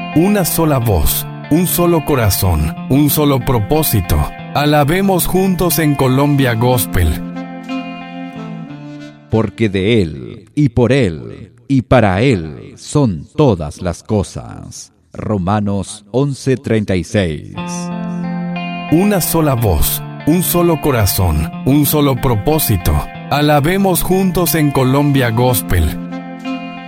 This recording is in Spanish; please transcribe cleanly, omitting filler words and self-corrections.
una sola voz, un solo corazón, un solo propósito. Alabemos juntos en Colombia Gospel. Porque de Él, y por Él, y para Él son todas las cosas. Romanos 11:36. Una sola voz, un solo corazón, un solo propósito. Alabemos juntos en Colombia Gospel.